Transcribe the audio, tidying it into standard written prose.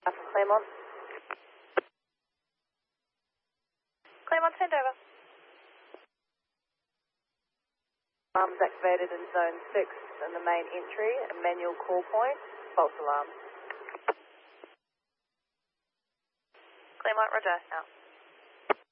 From Claremont. Claremont, send over. Alarms activated in zone 6 and the main entry, a manual call point, false alarm. Claremont, roger, out.